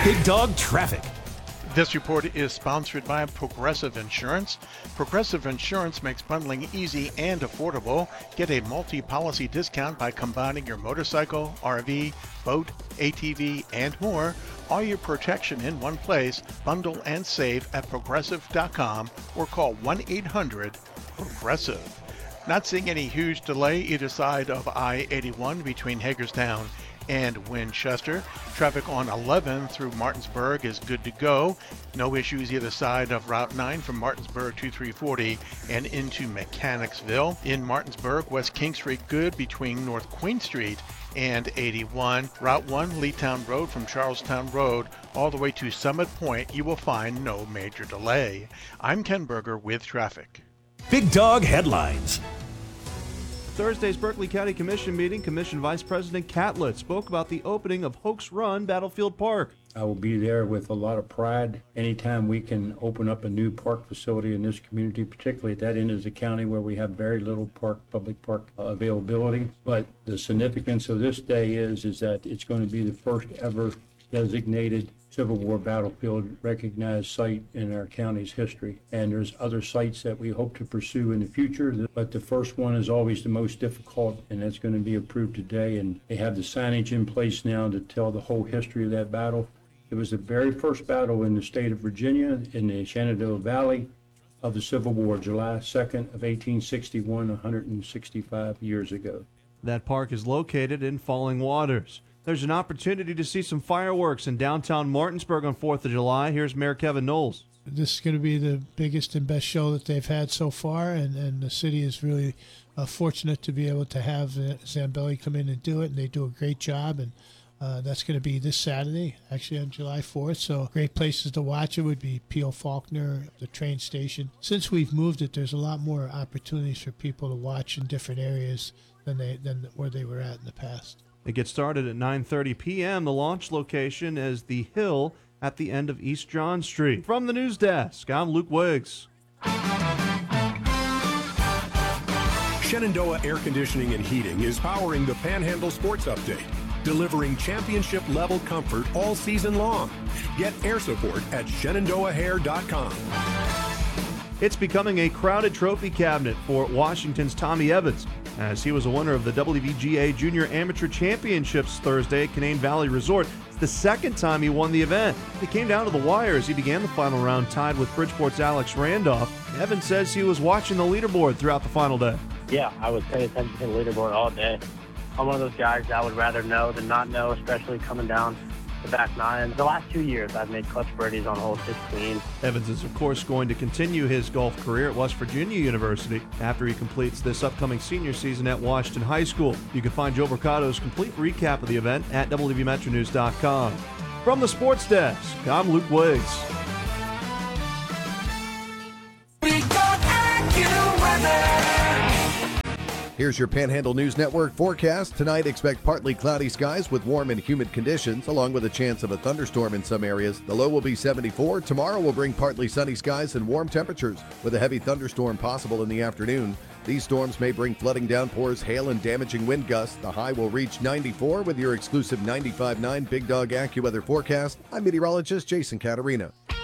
Big Dog Traffic. This report is sponsored by Progressive Insurance. Progressive Insurance makes bundling easy and affordable. Get a multi-policy discount by combining your motorcycle, RV, boat, ATV, and more. All your protection in one place. Bundle and save at progressive.com or call 1-800-PROGRESSIVE. Not seeing any huge delay either side of I-81 between Hagerstown and Winchester. Traffic on 11 through Martinsburg is good to go. No issues either side of Route 9 from Martinsburg to 340 and into Mechanicsville. In Martinsburg, West King Street good between North Queen Street and 81. Route 1, Leetown Road from Charlestown Road all the way to Summit Point, you will find no major delay. I'm Ken Berger with traffic. Big Dog Headlines. Thursday's Berkeley County Commission meeting, Commission Vice President Catlett spoke about the opening of Hoax Run Battlefield Park. I will be there with a lot of pride anytime we can open up a new park facility in this community, particularly at that end of the county where we have very little public park availability. But the significance of this day is that it's going to be the first ever designated Civil War battlefield recognized site in our county's history. And there's other sites that we hope to pursue in the future, but the first one is always the most difficult, and that's going to be approved today. And they have the signage in place now to tell the whole history of that battle. It was the very first battle in the state of Virginia in the Shenandoah Valley of the Civil War, July 2nd of 1861, 165 years ago. That park is located in Falling Waters. There's an opportunity to see some fireworks in downtown Martinsburg on 4th of July. Here's Mayor Kevin Knowles. This is going to be the biggest and best show that they've had so far, and the city is really fortunate to be able to have Zambelli come in and do it, and they do a great job. And that's going to be this Saturday, actually on July 4th. So great places to watch it would be P.O. Faulkner, the train station. Since we've moved it, there's a lot more opportunities for people to watch in different areas than where they were at in the past. It gets started at 9:30 p.m. The launch location is the Hill at the end of East John Street. From the news desk, I'm Luke Wiggs. Shenandoah Air Conditioning and Heating is powering the Panhandle Sports Update, delivering championship-level comfort all season long. Get air support at ShenandoahHair.com. It's becoming a crowded trophy cabinet for Washington's Tommy Evans, as he was a winner of the WVGA Junior Amateur Championships Thursday at Canaan Valley Resort. It's the second time he won the event. It came down to the wire as he began the final round tied with Bridgeport's Alex Randolph. Evans says he was watching the leaderboard throughout the final day. Yeah, I was paying attention to the leaderboard all day. I'm one of those guys that would rather know than not know, especially coming down the back nine. The last 2 years, I've made clutch birdies on hole 16. Evans is, of course, going to continue his golf career at West Virginia University after he completes this upcoming senior season at Washington High School. You can find Joe Mercado's complete recap of the event at WVMetroNews.com. From the sports desk, I'm Luke Wiggs. Here's your Panhandle News Network forecast. Tonight, expect partly cloudy skies with warm and humid conditions, along with a chance of a thunderstorm in some areas. The low will be 74. Tomorrow will bring partly sunny skies and warm temperatures, with a heavy thunderstorm possible in the afternoon. These storms may bring flooding downpours, hail, and damaging wind gusts. The high will reach 94 with your exclusive 95.9 Big Dog AccuWeather forecast. I'm meteorologist Jason Caterina.